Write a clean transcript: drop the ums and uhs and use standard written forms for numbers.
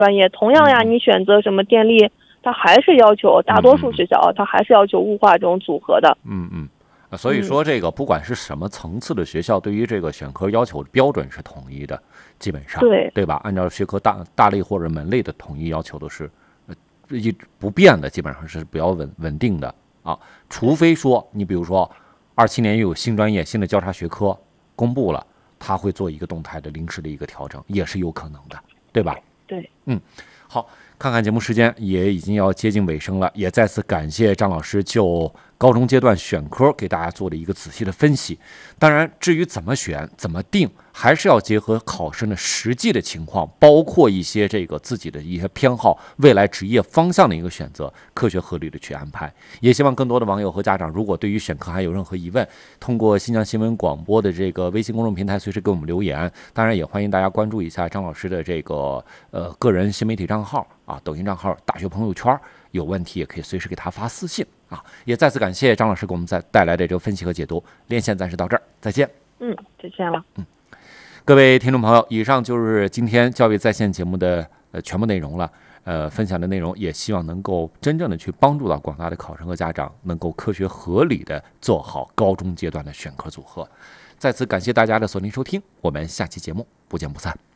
专业，同样呀，你选择什么电力，它还是要求大多数学校，它还是要求物化这种组合的。 所以说这个不管是什么层次的学校，对于这个选科要求标准是统一的，基本上对吧？按照学科大类或者门类的统一要求都是一不变的，基本上是比较稳定的啊。除非说你比如说27年又有新专业、新的交叉学科公布了，他会做一个动态的临时的一个调整，也是有可能的，对吧？ 对， 好，看看节目时间也已经要接近尾声了，也再次感谢张老师就高中阶段选科给大家做了一个仔细的分析。当然，至于怎么选、怎么定，还是要结合考生的实际的情况，包括一些这个自己的一些偏好、未来职业方向的一个选择，科学合理的去安排。也希望更多的网友和家长，如果对于选科还有任何疑问，通过新疆新闻广播的这个微信公众平台随时给我们留言。当然，也欢迎大家关注一下张老师的这个个人新媒体账号啊，抖音账号大学朋友圈，有问题也可以随时给他发私信啊。也再次感谢张老师给我们带来的这个分析和解读。连线暂时到这儿，再见。 再见了。 各位听众朋友，以上就是今天教育在线节目的全部内容了。分享的内容也希望能够真正的去帮助到广大的考生和家长，能够科学合理的做好高中阶段的选科组合。再次感谢大家的锁定收听，我们下期节目不见不散。